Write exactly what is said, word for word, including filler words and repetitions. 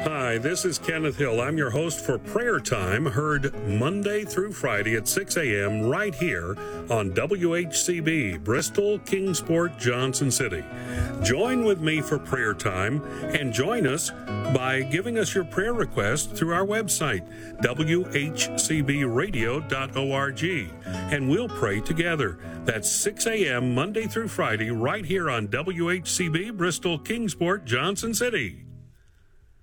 Hi, this is Kenneth Hill. I'm your host for Prayer Time, heard Monday through Friday at six a.m. right here on W H C B, Bristol, Kingsport, Johnson City. Join with me for Prayer Time and join us by giving us your prayer request through our website, w h c b radio dot org, and we'll pray together. That's six a.m. Monday through Friday right here on W H C B, Bristol, Kingsport, Johnson City.